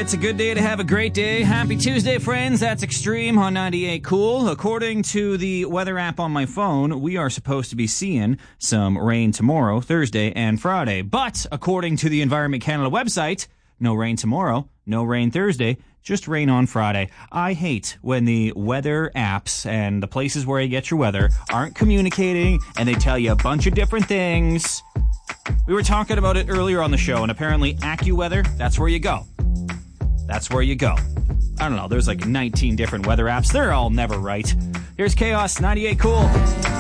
It's a good day to have a great day. Happy Tuesday, friends. That's Extreme on 98 Cool. According to the weather app on my phone, we are supposed to be seeing some rain tomorrow, Thursday, and Friday. But according to the Environment Canada website, no rain tomorrow, no rain Thursday, just rain on Friday. I hate when the weather apps and the places where you get your weather aren't communicating and they tell you a bunch of different things. We were talking about it earlier on the show, and apparently AccuWeather, that's where you go. That's where you go. I don't know, there's like 19 different weather apps. They're all never right. Here's Chaos, 98 Cool.